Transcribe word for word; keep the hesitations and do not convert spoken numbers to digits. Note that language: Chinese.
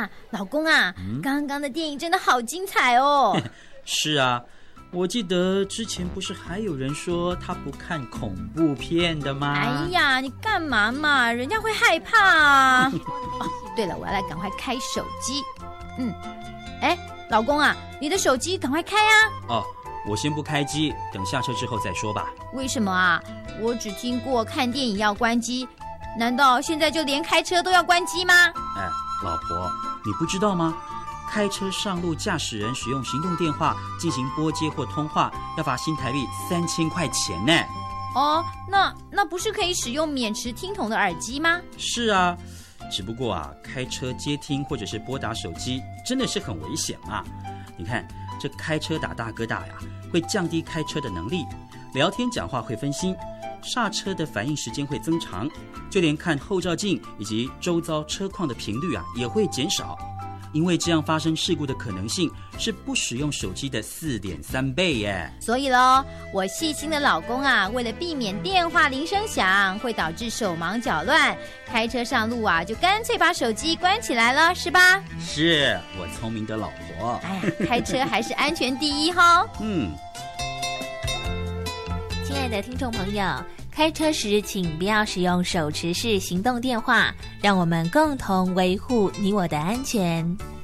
啊，老公啊，嗯、刚刚的电影真的好精彩哦。 是啊，我记得之前不是还有人说他不看恐怖片的吗？ 哎呀，你干嘛嘛？人家会害怕啊。哦，对了，我要来赶快开手机。嗯，哎，老公啊，你的手机赶快开啊。 哦，我先不开机，等下车之后再说吧。 为什么啊？我只听过看电影要关机，难道现在就连开车都要关机吗？ 哎，老婆，你不知道吗？开车上路，驾驶人使用行动电话进行拨接或通话，要罚新台币三千块钱呢。 哦，那那不是可以使用免持听筒的耳机吗？ 是啊，只不过啊，开车接听或者是拨打手机真的是很危险嘛。你看，这开车打大哥大呀，会降低开车的能力，聊天讲话会分心，刹车的反应时间会增长，就连看后照镜以及周遭车况的频率啊也会减少。因为这样发生事故的可能性是不使用手机的 四点三 倍耶。 所以咯，我细心的老公啊，为了避免电话铃声响会导致手忙脚乱，开车上路啊就干脆把手机关起来了，是吧？ 是我聪明的老婆。 哎呀，开车还是安全第一哈。 嗯， 亲爱的听众朋友，开车时请不要使用手持式行动电话，让我们共同维护你我的安全。